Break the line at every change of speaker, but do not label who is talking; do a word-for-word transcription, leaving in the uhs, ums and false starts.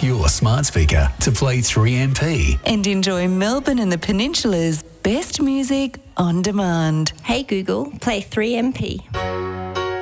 your smart speaker to play three M P.
And enjoy Melbourne and the Peninsula's best music on demand.
Hey Google, play three M P.